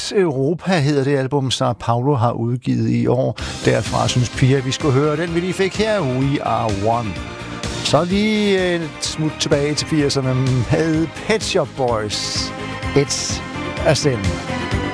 It's Europa hedder det album, Sao Paulo har udgivet i år. Derfra synes Pia, vi skulle høre den, vi lige fik her. We Are One. Så lige et smut tilbage til 80'erne. Havde Pet Shop Boys. It's a Sin.